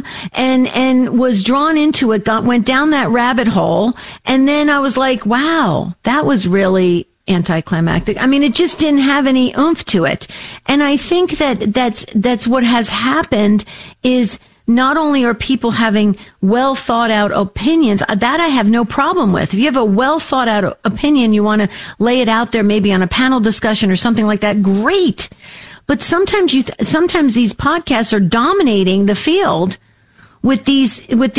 and was drawn into it, went down that rabbit hole. And then I was like, wow, that was really anticlimactic. I mean, it just didn't have any oomph to it. And I think that's what has happened is not only are people having well thought out opinions, that I have no problem with. If you have a well thought out opinion, you want to lay it out there maybe on a panel discussion or something like that, great. But sometimes sometimes these podcasts are dominating the field with these,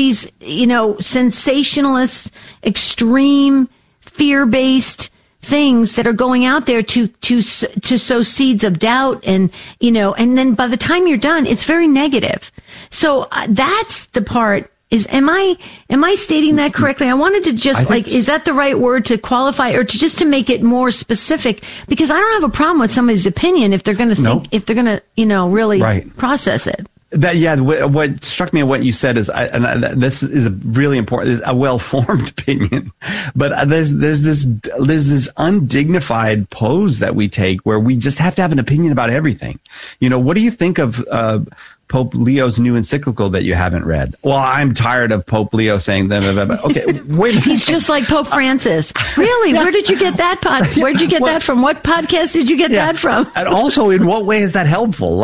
sensationalist, extreme, fear-based things that are going out there to sow seeds of doubt and then by the time you're done, it's very negative. So that's the part is, am I stating that correctly? I wanted to just is that the right word to qualify or to make it more specific? Because I don't have a problem with somebody's opinion if they're going to think, if they're going to, really process it. What struck me in what you said is, this is a really important, is a well-formed opinion, but there's this undignified pose that we take where we just have to have an opinion about everything. What do you think of Pope Leo's new encyclical that you haven't read? Well, I'm tired of Pope Leo saying that. Okay, wait a second. He's just like Pope Francis. Really? Where did you get that Where'd you get that from? What podcast did you get that from? And also, in what way is that helpful?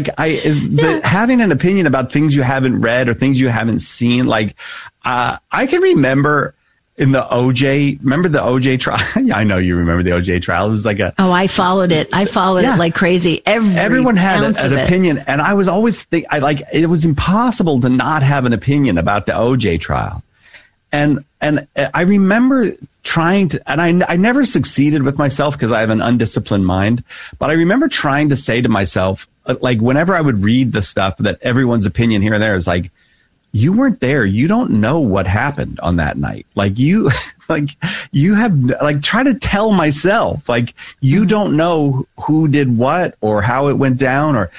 Having an opinion about things you haven't read or things you haven't seen. I can remember in the OJ, remember the OJ trial? Yeah, I know you remember the OJ trial. It was like I followed it. I followed it like crazy. Everyone had an opinion. And I was always it was impossible to not have an opinion about the OJ trial. And I remember trying to, and I never succeeded with myself because I have an undisciplined mind, but I remember trying to say to myself, whenever I would read the stuff that everyone's opinion here and there is like, you weren't there. You don't know what happened on that night. You try to tell myself, you don't know who did what or how it went down or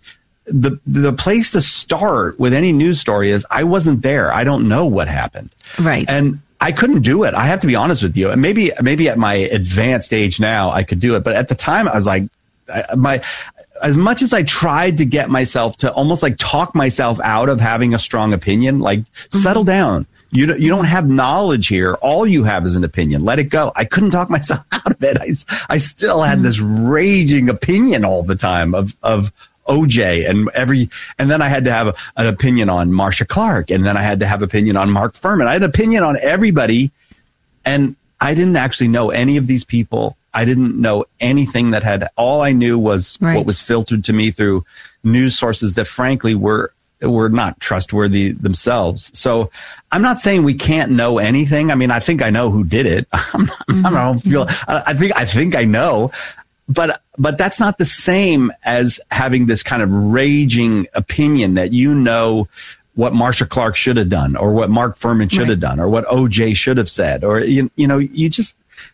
the place to start with any news story is I wasn't there. I don't know what happened. Right. And I couldn't do it. I have to be honest with you. And maybe at my advanced age now, I could do it. But at the time I was like, as much as I tried to get myself to almost talk myself out of having a strong opinion, settle down. You don't have knowledge here. All you have is an opinion. Let it go. I couldn't talk myself out of it. I still had this raging opinion all the time of OJ and then I had to have an opinion on Marcia Clark. And then I had to have opinion on Mark Furman. I had an opinion on everybody. And I didn't actually know any of these people. I didn't know anything all I knew was what was filtered to me through news sources that frankly were not trustworthy themselves. So I'm not saying we can't know anything. I mean, I think I know who did it. I think I know, but that's not the same as having this kind of raging opinion that what Marcia Clark should have done or what Mark Furman should have done or what OJ should have said, or, you just,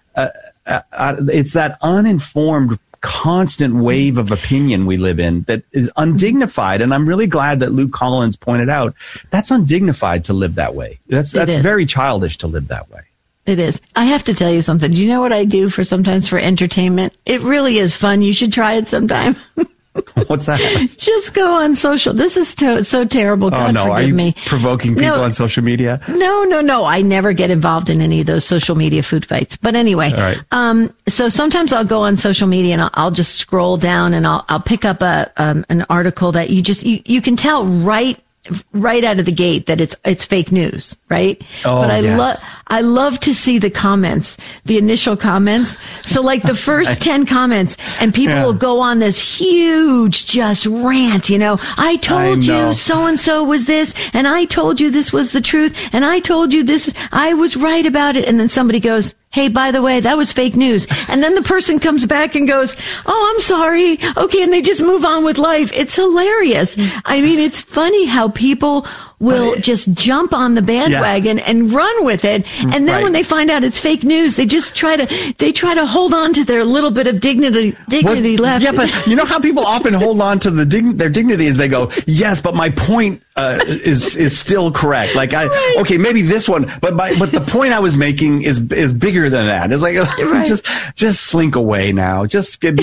it's that uninformed, constant wave of opinion we live in that is undignified. And I'm really glad that Luke Collins pointed out that's undignified to live that way. That's very childish to live that way. It is. I have to tell you something. Do you know what I do sometimes for entertainment? It really is fun. You should try it sometime. What's that? Just go on social. This is so terrible. God forgive me. Provoking people on social media? No. I never get involved in any of those social media food fights. But anyway, so sometimes I'll go on social media and I'll just scroll down and I'll pick up an article that you can tell right out of the gate that it's fake news, right? Oh, but I love to see the comments, the initial comments. So the first 10 comments and people will go on this huge just rant, I told you so-and-so was this and I told you this was the truth and I told you this, I was right about it. And then somebody goes, hey, by the way, that was fake news. And then the person comes back and goes, oh, I'm sorry. Okay. And they just move on with life. It's hilarious. I mean, it's funny how people will just jump on the bandwagon and run with it. And then when they find out it's fake news, they just try to hold on to their little bit of dignity left. Yeah, but you know how people often hold on to their dignity is they go, yes, but my point is still correct. Okay, maybe this one, but the point I was making is bigger easier than that. It's like, right. just slink away now. Just go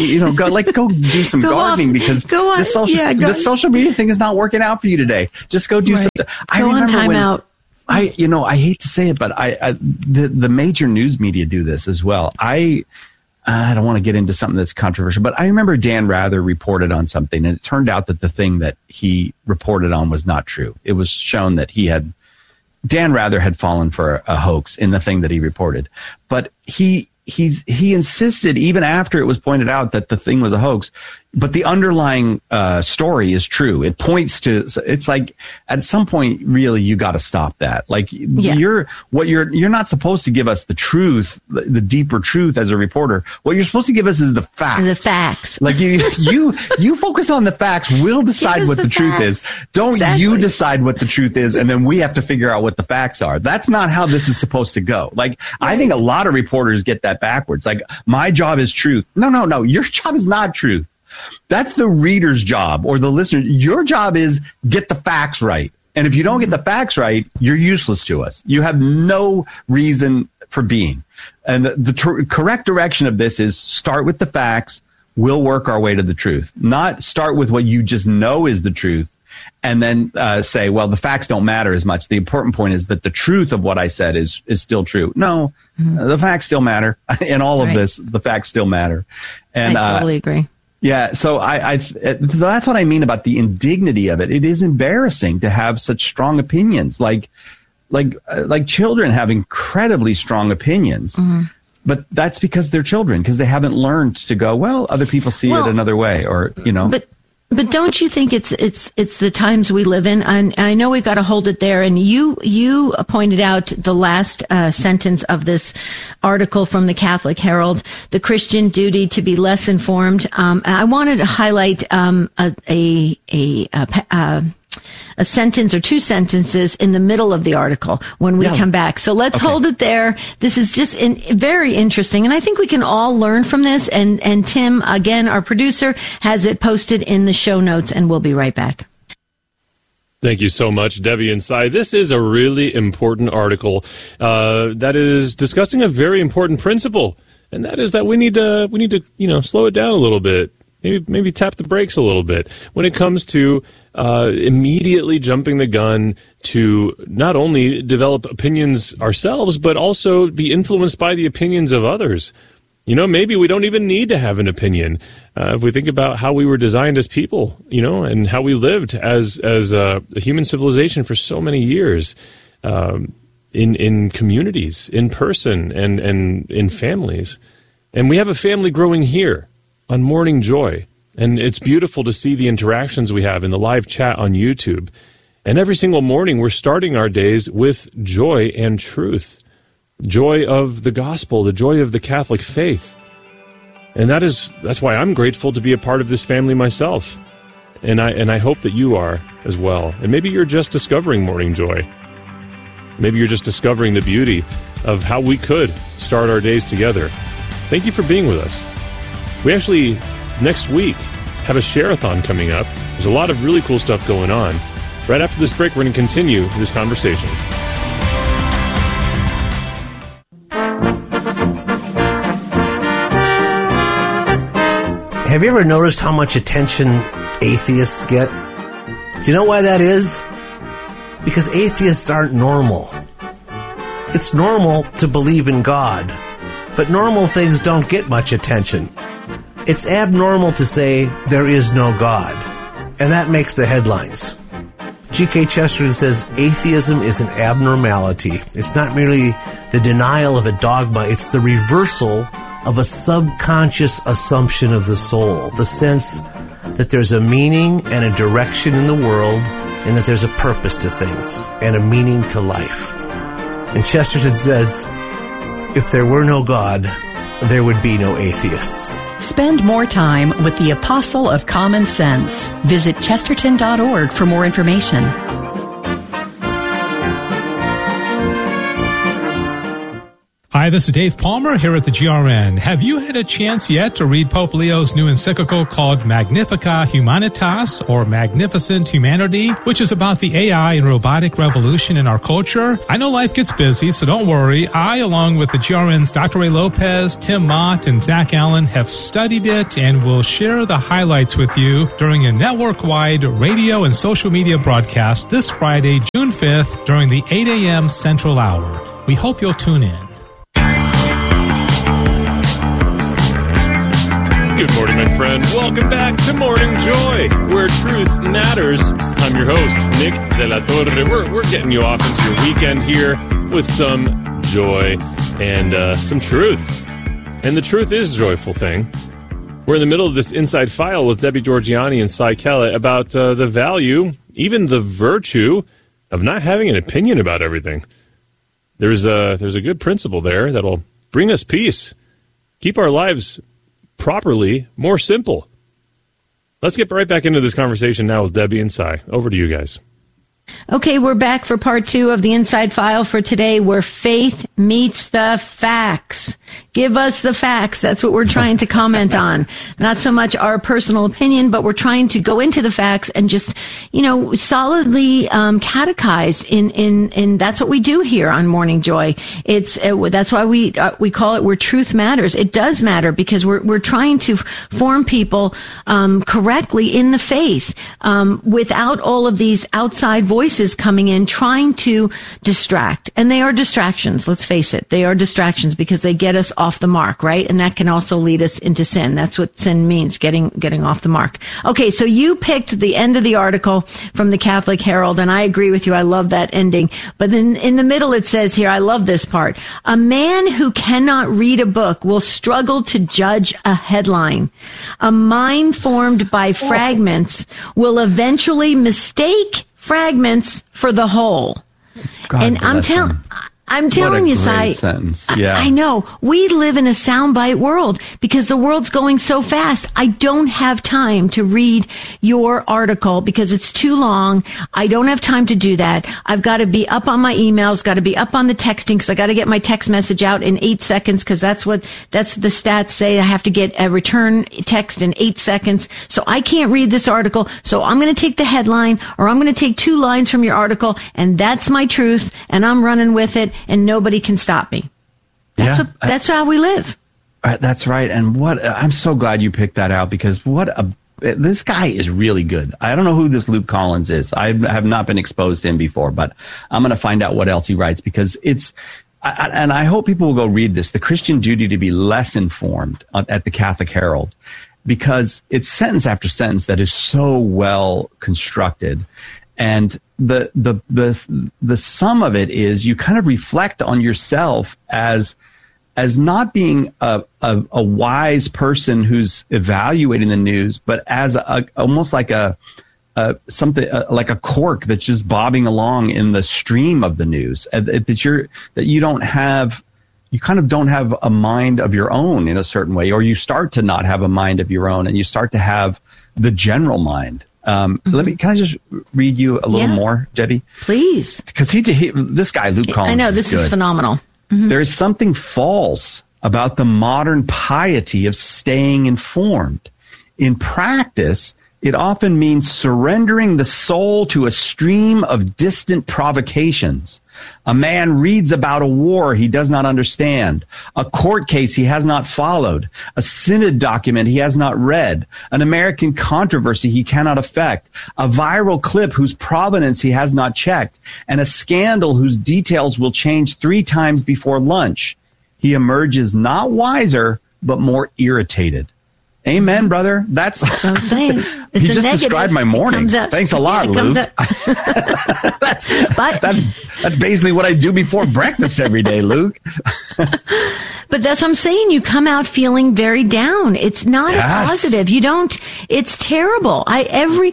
do some gardening because this social media thing is not working out for you today. Just go do something. Go on timeout. I hate to say it, but the major news media do this as well. I don't want to get into something that's controversial, but I remember Dan Rather reported on something, and it turned out that the thing that he reported on was not true. It was shown that Dan Rather had fallen for a hoax in the thing that he reported, but he insisted, even after it was pointed out that the thing was a hoax, but the underlying story is true. It points to, it's like at some point, really, you got to stop that. Like you're not supposed to give us the truth, the deeper truth as a reporter. What you're supposed to give us is the facts. The facts. Like you focus on the facts. We'll decide what the truth is. Don't you decide what the truth is, and then we have to figure out what the facts are. That's not how this is supposed to go. Like I think a lot of reporters get that backwards. Like my job is truth. No. Your job is not truth. That's the reader's job or the listener. Your job is get the facts right. And if you don't get the facts right, you're useless to us. You have no reason for being. And the correct direction of this is start with the facts. We'll work our way to the truth. Not start with what you just know is the truth and then say, well, the facts don't matter as much. The important point is that the truth of what I said is still true. No, the facts still matter. In all of this, the facts still matter. And I totally agree. Yeah, so that's what I mean about the indignity of it. It is embarrassing to have such strong opinions, like children have incredibly strong opinions. Mm-hmm. But that's because they're children, because they haven't learned to go, well, other people see it another way, or But don't you think it's the times we live in? And I know we've got to hold it there. And you pointed out the last sentence of this article from the Catholic Herald, the Christian duty to be less informed. I wanted to highlight a sentence or two sentences in the middle of the article when we come back. So let's hold it there. This is just very interesting. And I think we can all learn from this. And Tim, again, our producer, has it posted in the show notes, and we'll be right back. Thank you so much, Debbie and Cy. This is a really important article that is discussing a very important principle, and that is that we need to slow it down a little bit. Maybe tap the brakes a little bit when it comes to immediately jumping the gun to not only develop opinions ourselves, but also be influenced by the opinions of others. Maybe we don't even need to have an opinion. If we think about how we were designed as people, and how we lived as a human civilization for so many years, in communities, in person, and in families. And we have a family growing here on Morning Joy. And it's beautiful to see the interactions we have in the live chat on YouTube. And every single morning, we're starting our days with joy and truth. Joy of the gospel, the joy of the Catholic faith. And that's why I'm grateful to be a part of this family myself. And I hope that you are as well. And maybe you're just discovering Morning Joy. Maybe you're just discovering the beauty of how we could start our days together. Thank you for being with us. We actually, next week, have a share-a-thon coming up. There's a lot of really cool stuff going on. Right after this break, we're going to continue this conversation. Have you ever noticed how much attention atheists get? Do you know why that is? Because atheists aren't normal. It's normal to believe in God, but normal things don't get much attention. It's abnormal to say there is no God, and that makes the headlines. G.K. Chesterton says atheism is an abnormality. It's not merely the denial of a dogma, it's the reversal of a subconscious assumption of the soul, the sense that there's a meaning and a direction in the world, and that there's a purpose to things and a meaning to life. And Chesterton says, if there were no God, there would be no atheists. Spend more time with the Apostle of Common Sense. Visit Chesterton.org for more information. Hi, this is Dave Palmer here at the GRN. Have you had a chance yet to read Pope Leo's new encyclical called Magnificat Humanitas, or Magnificent Humanity, which is about the AI and robotic revolution in our culture? I know life gets busy, so don't worry. I, along with the GRN's Dr. Ray Lopez, Tim Mott, and Zach Allen, have studied it and will share the highlights with you during a network-wide radio and social media broadcast this Friday, June 5th, during the 8 a.m. Central Hour. We hope you'll tune in. Good morning, my friend. Welcome back to Morning Joy, where truth matters. I'm your host, Nick De La Torre. We're getting you off into your weekend here with some joy and some truth. And the truth is a joyful thing. We're in the middle of this Inside File with Debbie Georgianni and Cy Kellett about the value, even the virtue, of not having an opinion about everything. There's a good principle there that'll bring us peace, keep our lives properly more simple. Let's get right back into this conversation now with Debbie and Cy. Over to you guys. Okay, we're back for part 2 of the Inside File for today, where faith meets the facts. Give us the facts. That's what we're trying to comment on. Not so much our personal opinion, but we're trying to go into the facts and just, solidly catechize in that's what we do here on Morning Joy. That's why we call it where truth matters. It does matter because we're trying to form people correctly in the faith without all of these outside voices coming in trying to distract. And they are distractions, let's face it. They are distractions because they get us off the mark, right? And that can also lead us into sin. That's what sin means, getting off the mark. Okay, so you picked the end of the article from the Catholic Herald, and I agree with you. I love that ending. But then in the middle it says here, I love this part. A man who cannot read a book will struggle to judge a headline. A mind formed by fragments will eventually mistake fragments for the whole. God, and I'm telling you, Cy, yeah. I know. We live in a soundbite world because the world's going so fast. I don't have time to read your article because it's too long. I don't have time to do that. I've got to be up on my emails, got to be up on the texting because I got to get my text message out in 8 seconds because that's the stats say. I have to get a return text in 8 seconds. So I can't read this article. So I'm going to take the headline or I'm going to take 2 lines from your article and that's my truth and I'm running with it. And nobody can stop me. That's how we live. That's right. And I'm so glad you picked that out because this guy is really good. I don't know who this Luke Collins is. I have not been exposed to him before, but I'm going to find out what else he writes because and I hope people will go read this, The Christian Duty to be Less Informed at the Catholic Herald, because it's sentence after sentence that is so well constructed. And the sum of it is you kind of reflect on yourself as not being a wise person who's evaluating the news, but as almost like something like a cork that's just bobbing along in the stream of the news. You kind of don't have a mind of your own in a certain way, or you start to not have a mind of your own, and you start to have the general mind. Can I just read you a little more, Debbie? Please. Because this guy, Luke Collins, I know, this is phenomenal. Mm-hmm. There is something false about the modern piety of staying informed. In practice, it often means surrendering the soul to a stream of distant provocations. A man reads about a war he does not understand, a court case he has not followed, a synod document he has not read, an American controversy he cannot affect, a viral clip whose provenance he has not checked, and a scandal whose details will change 3 times before lunch. He emerges not wiser, but more irritated. Amen, brother. That's what I'm saying. You just described my morning. Thanks a lot, Luke. That's basically what I do before breakfast every day, Luke. But that's what I'm saying. You come out feeling very down. It's not a positive. You don't. It's terrible. I'm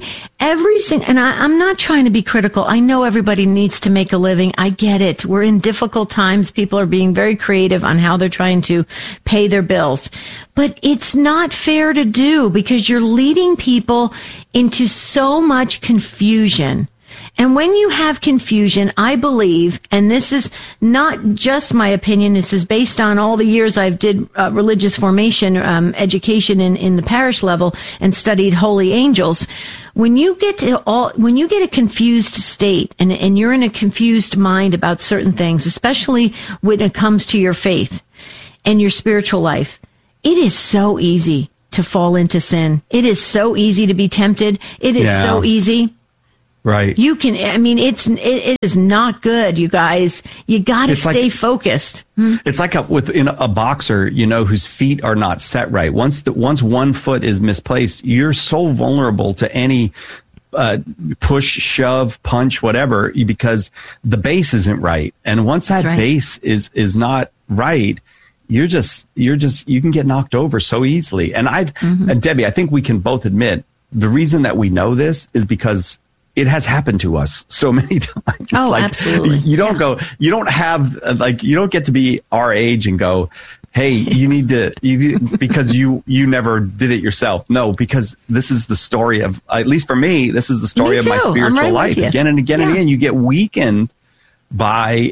not trying to be critical. I know everybody needs to make a living. I get it. We're in difficult times. People are being very creative on how they're trying to pay their bills. But it's not fair to do because you're leading people into so much confusion And when you have confusion, I believe, and this is not just my opinion, this is based on all the years I've did religious formation, education in the parish level and studied holy angels. When you get a confused state and you're in a confused mind about certain things, especially when it comes to your faith and your spiritual life, it is so easy to fall into sin. It is so easy to be tempted. It is so easy. Right. You can, I mean, it is not good, you guys. You got to stay focused. It's like within a boxer, whose feet are not set right. Once one foot is misplaced, you're so vulnerable to any push, shove, punch, whatever, because the base isn't right. And once that base is not right, you can get knocked over so easily. And and Debbie, I think we can both admit the reason that we know this is because it has happened to us so many times. Oh, absolutely. You don't you don't get to be our age and go, hey, because you never did it yourself. No, because this is the story of, at least for me, this is the story of my spiritual life. Again and again and again, you get weakened by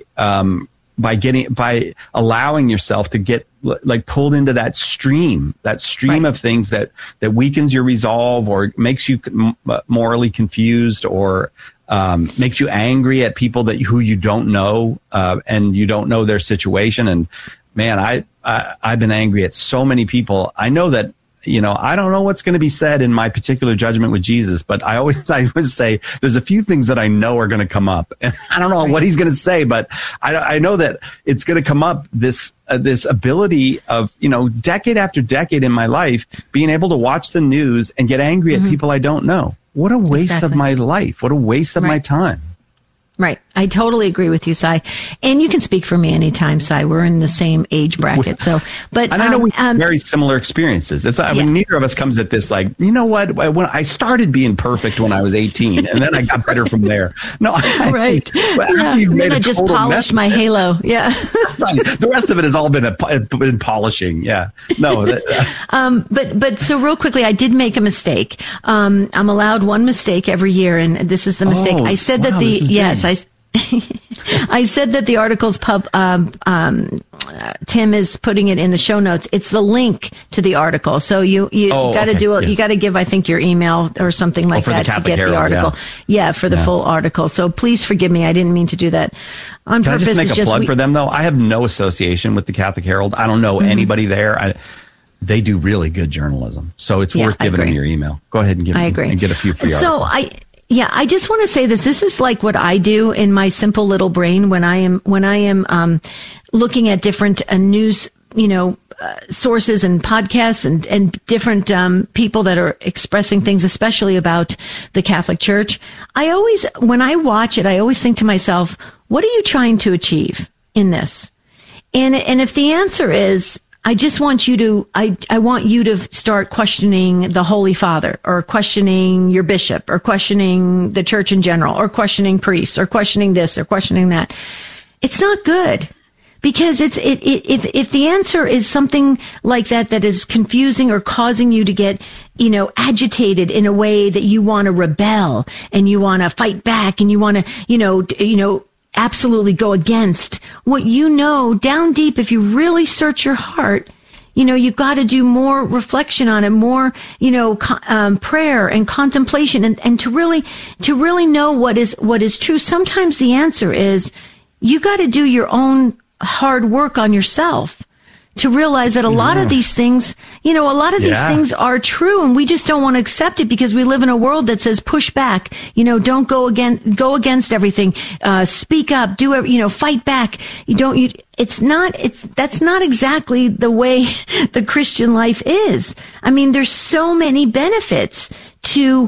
allowing yourself to get pulled into that stream of things that weakens your resolve or makes you morally confused or makes you angry at people who you don't know and you don't know their situation. And man, I've been angry at so many people. I know that, I don't know what's going to be said in my particular judgment with Jesus, but I always say there's a few things that I know are going to come up, and I don't know what he's going to say, but I know that it's going to come up. This ability of, decade after decade in my life, being able to watch the news and get angry at people I don't know. What a waste of my life. What a waste of my time. Right. I totally agree with you, Cy. And you can speak for me anytime, Cy. We're in the same age bracket. And I know we have very similar experiences. It's, neither of us comes at this like, you know what? When I started being perfect when I was 18, and then I got better from there. No, right. Then I just polished my halo. Yeah. Right. The rest of it has all been polishing. Yeah. No. But so real quickly, I did make a mistake. I'm allowed one mistake every year, and this is the mistake. I said that I said that the article's Tim is putting it in the show notes. It's the link to the article. So you got to do it. Yes. You got to give, I think, your email or something like that to get the article. Yeah, for the full article. So please forgive me. I didn't mean to do that on purpose. Can I just make a plug for them, though? I have no association with the Catholic Herald. I don't know anybody there. They do really good journalism. So it's worth giving them your email. Go ahead and get a few free articles. I just want to say this. This is like what I do in my simple little brain when I am looking at different news, sources and podcasts and different people that are expressing things, especially about the Catholic Church. When I watch it, I always think to myself, what are you trying to achieve in this? And if the answer is, I just want you to, I want you to start questioning the Holy Father, or questioning your bishop, or questioning the church in general, or questioning priests, or questioning this, or questioning that. It's not good. Because if the answer is something like that is confusing or causing you to get, agitated in a way that you want to rebel and you want to fight back and you want to, absolutely go against what down deep, if you really search your heart, you've got to do more reflection on it, more, prayer and contemplation and to really know what is true. Sometimes the answer is you got to do your own hard work on yourself to realize that a lot of these things, things are true, and we just don't want to accept it because we live in a world that says push back, don't go against everything, speak up, fight back. That's not exactly the way the Christian life is. I mean, there's so many benefits to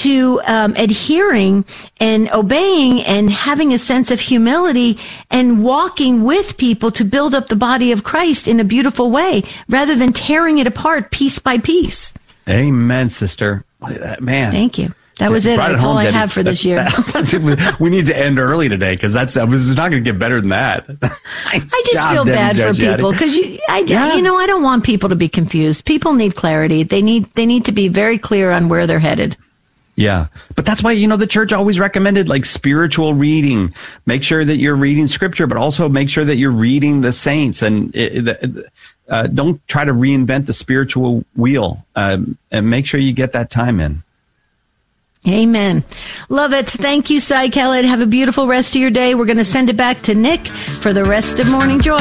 adhering and obeying and having a sense of humility and walking with people to build up the body of Christ in a beautiful way rather than tearing it apart piece by piece. Amen, sister. Man. Thank you. That was it. That's all I have for this year. We need to end early today because it's not going to get better than that. I just feel bad for people because I don't want people to be confused. People need clarity. They need to be very clear on where they're headed. Yeah. But that's why, the church always recommended like spiritual reading. Make sure that you're reading scripture, but also make sure that you're reading the saints, and don't try to reinvent the spiritual wheel, and make sure you get that time in. Amen. Love it. Thank you, Cy Kellett. Have a beautiful rest of your day. We're going to send it back to Nick for the rest of Morning Joy.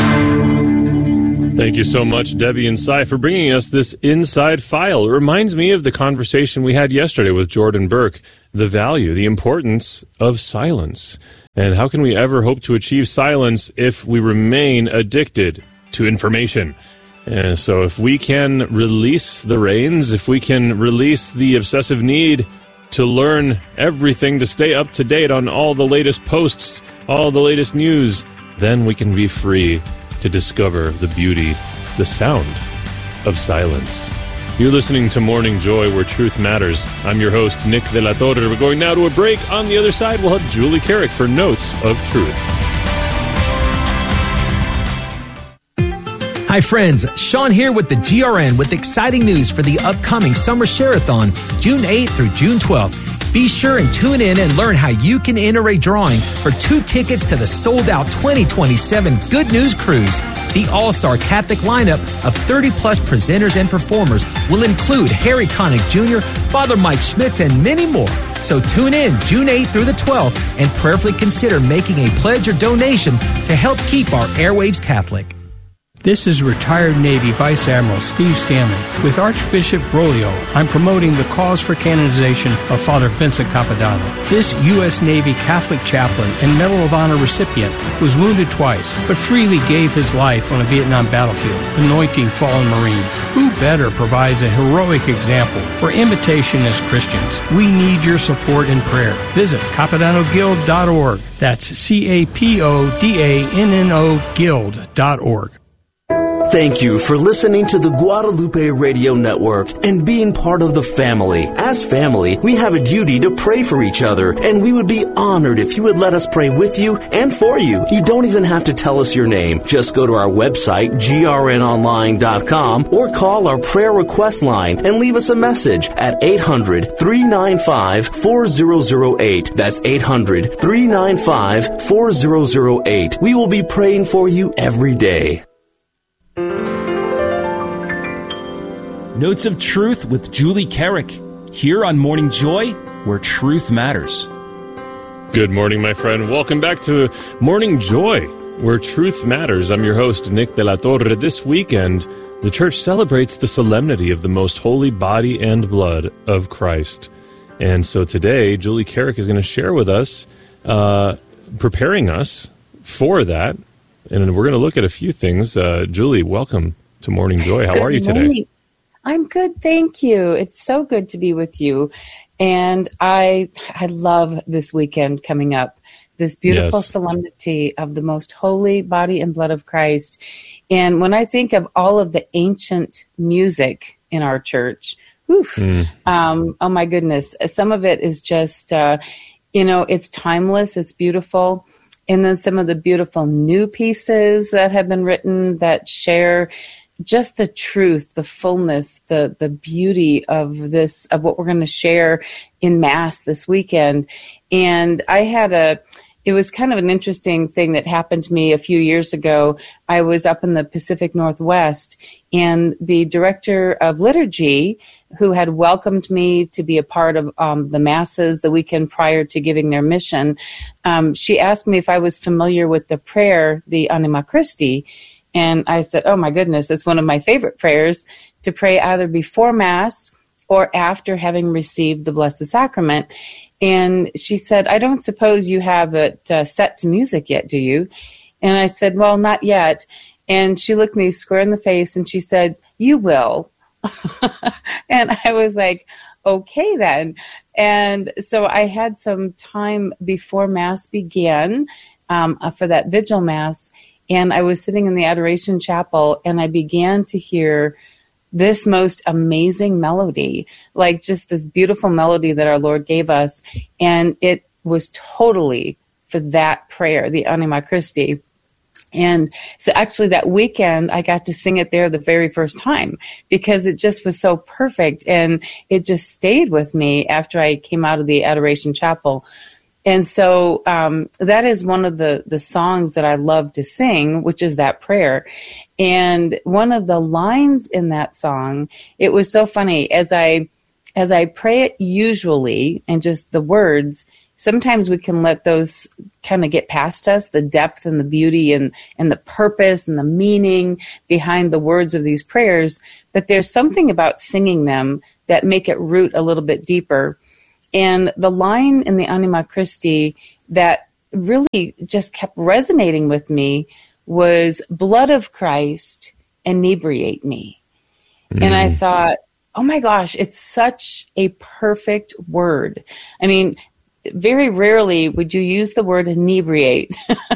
Thank you so much, Debbie and Cy, for bringing us this inside file. It reminds me of the conversation we had yesterday with Jordan Burke, the value, the importance of silence. And how can we ever hope to achieve silence if we remain addicted to information? And so if we can release the reins, if we can release the obsessive need to learn everything, to stay up to date on all the latest posts, all the latest news, then we can be free to discover the beauty, the sound of silence. You're listening to Morning Joy, where truth matters. I'm your host, Nick de la Torre. We're going now to a break. On the other side, we'll have Julie Carrick for Notes of Truth. Hi friends, Sean here with the GRN with exciting news for the upcoming Summer Share-a-thon, June 8th through June 12th. Be sure and tune in and learn how you can enter a drawing for 2 tickets to the sold-out 2027 Good News Cruise. The all-star Catholic lineup of 30-plus presenters and performers will include Harry Connick Jr., Father Mike Schmitz, and many more. So tune in June 8th through the 12th and prayerfully consider making a pledge or donation to help keep our airwaves Catholic. This is retired Navy Vice Admiral Steve Stanley. With Archbishop Broglio, I'm promoting the cause for canonization of Father Vincent Capodanno. This U.S. Navy Catholic chaplain and Medal of Honor recipient was wounded twice, but freely gave his life on a Vietnam battlefield, anointing fallen Marines. Who better provides a heroic example for imitation as Christians? We need your support and prayer. Visit CapodannoGuild.org. That's CAPODANNO Guild.org. Thank you for listening to the Guadalupe Radio Network and being part of the family. As family, we have a duty to pray for each other, and we would be honored if you would let us pray with you and for you. You don't even have to tell us your name. Just go to our website, grnonline.com, or call our prayer request line and leave us a message at 800-395-4008. That's 800-395-4008. We will be praying for you every day. Notes of Truth with Julie Carrick, here on Morning Joy, where truth matters. Good morning, my friend. Welcome back to Morning Joy, where truth matters. I'm your host, Nick de la Torre. This weekend, the church celebrates the solemnity of the most holy body and blood of Christ. And so today, Julie Carrick is going to share with us, preparing us for that. And we're going to look at a few things. Julie, welcome to Morning Joy. How are you today? I'm good, thank you. It's so good to be with you. And I love this weekend coming up, this beautiful solemnity of the most holy body and blood of Christ. And when I think of all of the ancient music in our church, oh my goodness, some of it is just, it's timeless, it's beautiful. And then some of the beautiful new pieces that have been written that share just the truth, the fullness, the beauty of what we're going to share in Mass this weekend. And it was kind of an interesting thing that happened to me a few years ago. I was up in the Pacific Northwest, and the director of liturgy, who had welcomed me to be a part of the Masses the weekend prior to giving their mission, she asked me if I was familiar with the prayer, the Anima Christi. And I said, oh my goodness, it's one of my favorite prayers to pray either before Mass or after having received the Blessed Sacrament. And she said, I don't suppose you have it set to music yet, do you? And I said, well, not yet. And she looked me square in the face and she said, you will. And I was like, okay then. And so I had some time before Mass began for that Vigil Mass. And I was sitting in the Adoration Chapel, and I began to hear this most amazing melody, like just this beautiful melody that our Lord gave us. And it was totally for that prayer, the Anima Christi. And so actually that weekend, I got to sing it there the very first time because it just was so perfect. And it just stayed with me after I came out of the Adoration Chapel. And so that is one of the songs that I love to sing, which is that prayer. And one of the lines in that song, it was so funny. As I pray it usually, and just the words, sometimes we can let those kind of get past us, the depth and the beauty and the purpose and the meaning behind the words of these prayers. But there's something about singing them that make it root a little bit deeper. And the line in the Anima Christi that really just kept resonating with me was, blood of Christ, inebriate me. And I thought, oh my gosh, it's such a perfect word. I mean, very rarely would you use the word inebriate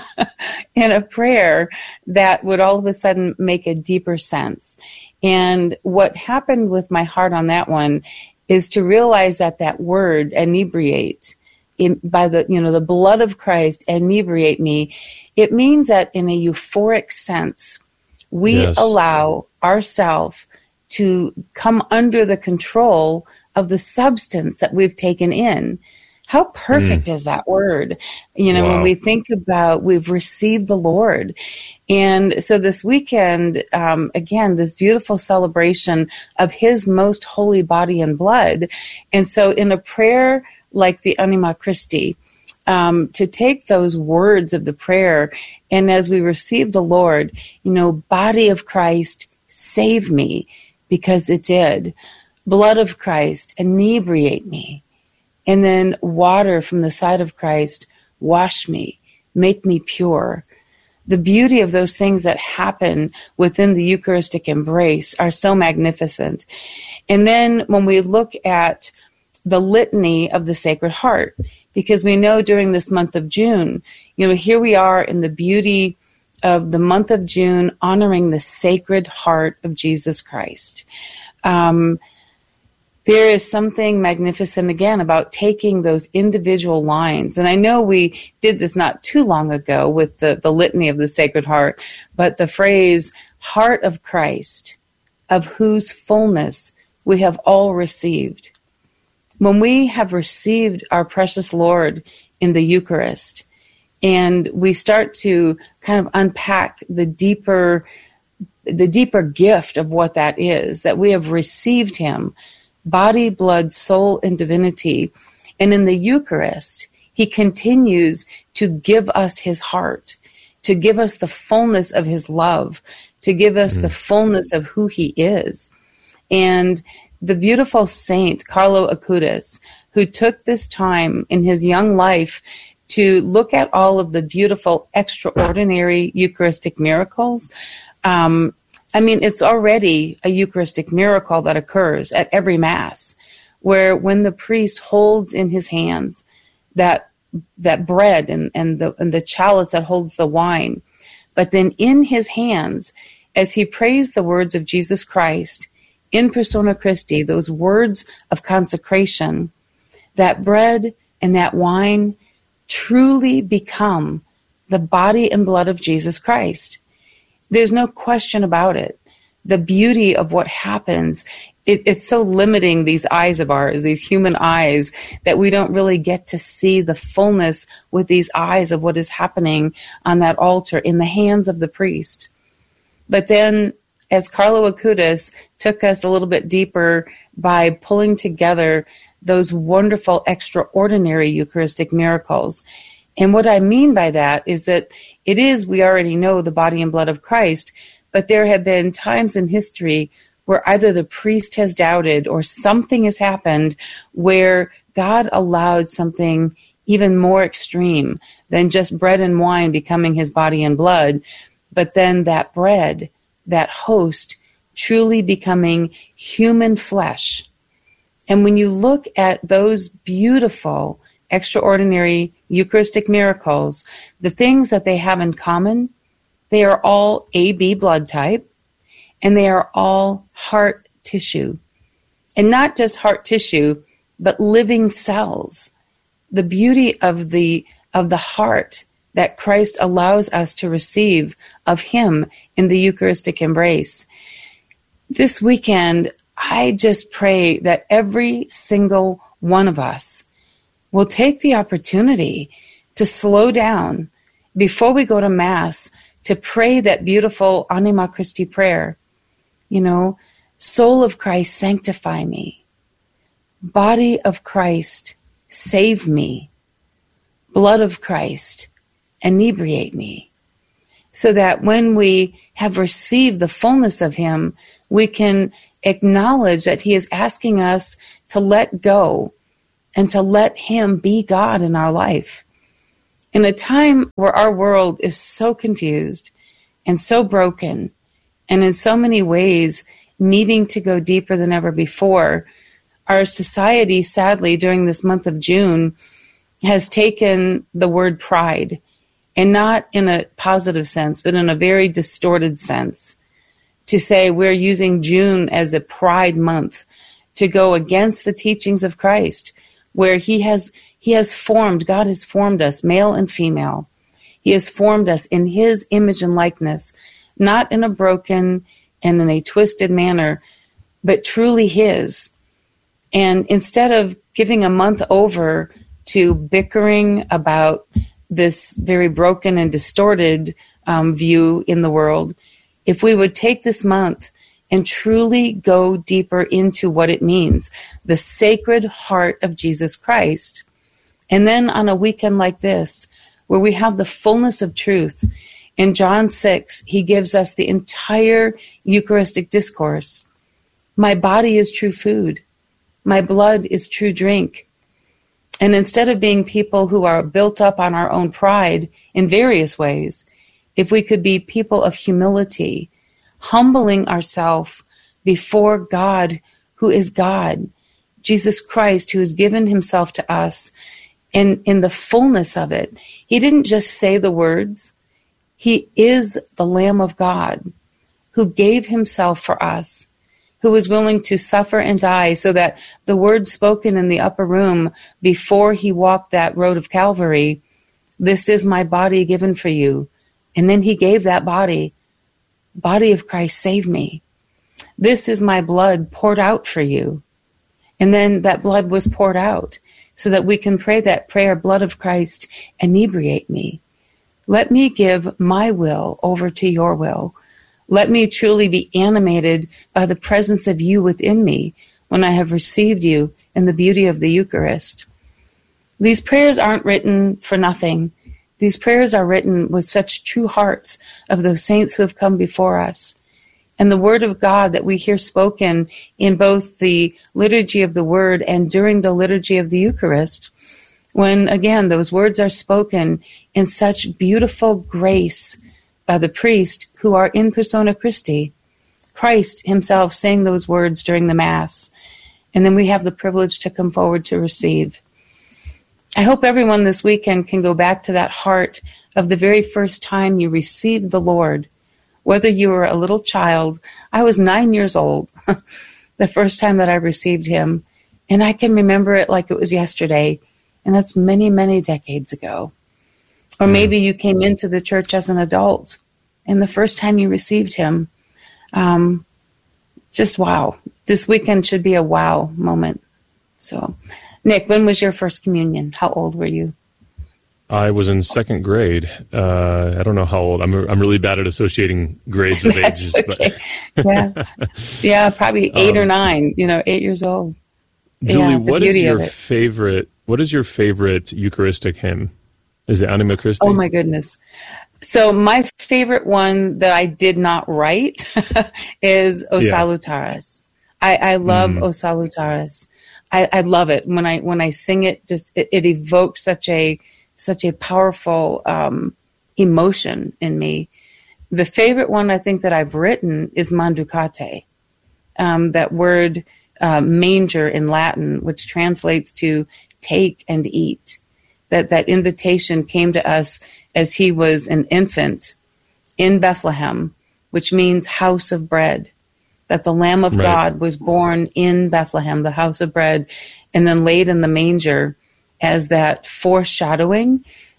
in a prayer that would all of a sudden make a deeper sense. And what happened with my heart on that one is to realize that that word, inebriate, by the blood of Christ, inebriate me, it means that in a euphoric sense, we allow ourselves to come under the control of the substance that we've taken in. How perfect is that word? When we think about we've received the Lord. And so this weekend, again, this beautiful celebration of his most holy body and blood. And so in a prayer like the Anima Christi, to take those words of the prayer, and as we receive the Lord, body of Christ, save me, because it did. Blood of Christ, inebriate me. And then water from the side of Christ, wash me, make me pure. The beauty of those things that happen within the Eucharistic embrace are so magnificent. And then when we look at the litany of the Sacred Heart, because we know during this month of June, here we are in the beauty of the month of June, honoring the Sacred Heart of Jesus Christ. There is something magnificent, again, about taking those individual lines. And I know we did this not too long ago with the litany of the Sacred Heart, but the phrase, heart of Christ, of whose fullness we have all received. When we have received our precious Lord in the Eucharist, and we start to kind of unpack the deeper gift of what that is, that we have received him, body, blood, soul, and divinity. And in the Eucharist, he continues to give us his heart, to give us the fullness of his love, to give us the fullness of who he is. And the beautiful saint, Carlo Acutis, who took this time in his young life to look at all of the beautiful, extraordinary Eucharistic miracles. It's already a Eucharistic miracle that occurs at every Mass, where when the priest holds in his hands that bread and the chalice that holds the wine, but then in his hands, as he prays the words of Jesus Christ, in persona Christi, those words of consecration, that bread and that wine truly become the body and blood of Jesus Christ. There's no question about it. The beauty of what happens, it's so limiting, these eyes of ours, these human eyes, that we don't really get to see the fullness with these eyes of what is happening on that altar in the hands of the priest. But then, as Carlo Acutis took us a little bit deeper by pulling together those wonderful, extraordinary Eucharistic miracles. And what I mean by that is that it is, we already know, the body and blood of Christ, but there have been times in history where either the priest has doubted or something has happened where God allowed something even more extreme than just bread and wine becoming his body and blood, but then that bread, that host, truly becoming human flesh. And when you look at those beautiful, extraordinary Eucharistic miracles, the things that they have in common, they are all AB blood type, and they are all heart tissue. And not just heart tissue, but living cells. The beauty of the heart that Christ allows us to receive of him in the Eucharistic embrace. This weekend, I just pray that every single one of us will take the opportunity to slow down before we go to Mass to pray that beautiful Anima Christi prayer. Soul of Christ, sanctify me. Body of Christ, save me. Blood of Christ, inebriate me. So that when we have received the fullness of him, we can acknowledge that he is asking us to let go and to let him be God in our life. In a time where our world is so confused and so broken, and in so many ways needing to go deeper than ever before, our society, sadly, during this month of June, has taken the word pride, and not in a positive sense, but in a very distorted sense, to say we're using June as a pride month to go against the teachings of Christ, where he has formed, God has formed us, male and female. He has formed us in his image and likeness, not in a broken and in a twisted manner, but truly his. And instead of giving a month over to bickering about this very broken and distorted view in the world, if we would take this month and truly go deeper into what it means, the sacred heart of Jesus Christ. And then on a weekend like this, where we have the fullness of truth, in John 6, he gives us the entire Eucharistic discourse. My body is true food. My blood is true drink. And instead of being people who are built up on our own pride in various ways, if we could be people of humility, humbling ourselves before God, who is God, Jesus Christ, who has given himself to us, and in the fullness of it. He didn't just say the words. He is the Lamb of God who gave himself for us, who was willing to suffer and die so that the words spoken in the upper room before he walked that road of Calvary, this is my body given for you. And then he gave that body of Christ, save me. This is my blood poured out for you. And then that blood was poured out so that we can pray that prayer, blood of Christ, inebriate me. Let me give my will over to your will. Let me truly be animated by the presence of you within me when I have received you in the beauty of the Eucharist. These prayers aren't written for nothing. These prayers are written with such true hearts of those saints who have come before us. And the word of God that we hear spoken in both the liturgy of the word and during the liturgy of the Eucharist, when, again, those words are spoken in such beautiful grace by the priest who are in persona Christi, Christ himself saying those words during the Mass. And then we have the privilege to come forward to receive. I hope everyone this weekend can go back to that heart of the very first time you received the Lord. Whether you were a little child, I was 9 years old the first time that I received him, and I can remember it like it was yesterday, and that's many, many decades ago. Or maybe you came into the church as an adult, and the first time you received him, just wow. This weekend should be a wow moment. So, Nick, when was your first communion? How old were you? I was in second grade. I don't know how old. I'm really bad at associating grades with ages. Okay. But yeah, probably 8 or 9. 8 years old. Julie, what is your favorite? What is your favorite Eucharistic hymn? Is it Anima Christi? Oh my goodness! So my favorite one that I did not write is O Salutaris. I love O Salutaris. I love it when I sing it. Just it evokes such a powerful emotion in me. The favorite one I think that I've written is Manducate, that word manger in Latin, which translates to take and eat. That invitation came to us as he was an infant in Bethlehem, which means house of bread. That the Lamb of God was born in Bethlehem, the house of bread, and then laid in the manger as that foreshadowing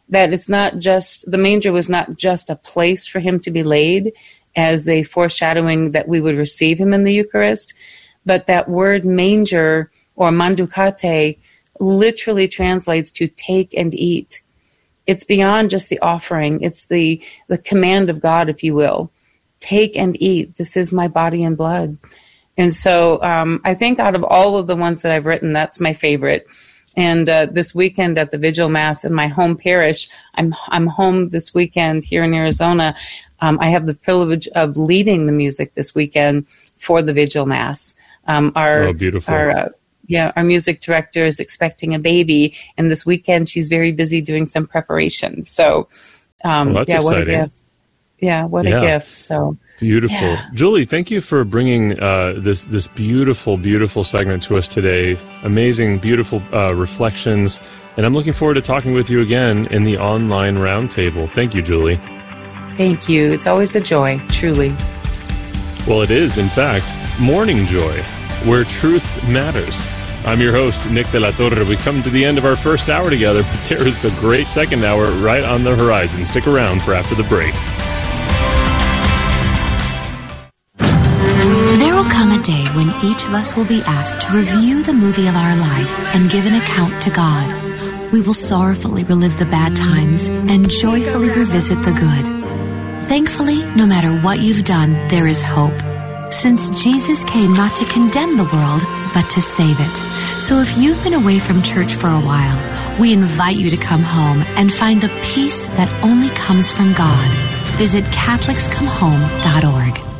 that it's not just, the manger was not just a place for him to be laid as a foreshadowing that we would receive him in the Eucharist, but that word manger or mandukate literally translates to take and eat. It's beyond just the offering. It's the command of God, if you will. Take and eat. This is my body and blood. And so I think out of all of the ones that I've written, that's my favorite. And this weekend at the Vigil Mass in my home parish, I'm home this weekend here in Arizona. I have the privilege of leading the music this weekend for the Vigil Mass. Beautiful. Our music director is expecting a baby, and this weekend she's very busy doing some preparation. So, that's exciting. What a gift. Yeah, what a gift. So beautiful. Yeah. Julie, thank you for bringing this beautiful, beautiful segment to us today. Amazing, beautiful reflections. And I'm looking forward to talking with you again in the online roundtable. Thank you, Julie. Thank you. It's always a joy, truly. Well, it is, in fact, Morning Joy, where truth matters. I'm your host, Nick de la Torre. We come to the end of our first hour together, but there is a great second hour right on the horizon. Stick around for after the break. There will come a day when each of us will be asked to review the movie of our life and give an account to God. We will sorrowfully relive the bad times and joyfully revisit the good. Thankfully, no matter what you've done, there is hope, since Jesus came not to condemn the world, but to save it. So if you've been away from church for a while, we invite you to come home and find the peace that only comes from God. Visit CatholicsComeHome.org.